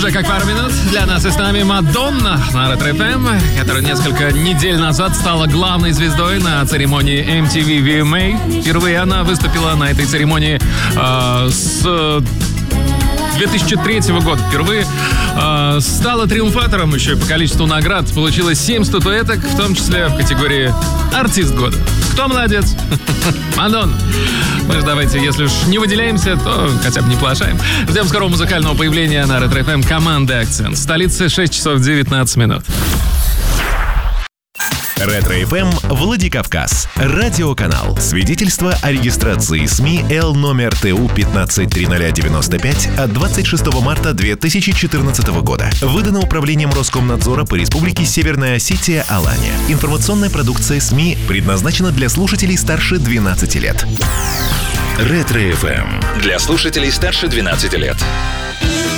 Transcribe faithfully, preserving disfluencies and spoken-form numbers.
Уже как пару минут для нас и с нами Мадонна на Ретро-ФМ, которая несколько недель назад стала главной звездой на церемонии эм ти ви ви эм эй. Впервые она выступила на этой церемонии э, с две тысячи третьего года. Впервые э, стала триумфатором еще и по количеству наград. Получила семь статуэток, в том числе в категории «Артист года». Кто молодец? Мадонна. Мы же давайте, если уж не выделяемся, то хотя бы не плашаем. Ждем скорого музыкального появления на Ретро-ФМ команды «Акцент». В столице шесть часов девятнадцать минут. Ретро-ФМ Владикавказ. Радиоканал. Свидетельство о регистрации СМИ Л номер Т У пятнадцать триста девяносто пять от двадцать шестого марта две тысячи четырнадцатого года. Выдано Управлением Роскомнадзора по Республике Северная Осетия Алания. Информационная продукция СМИ предназначена для слушателей старше двенадцати лет. Ретро-ФМ. Для слушателей старше двенадцати лет.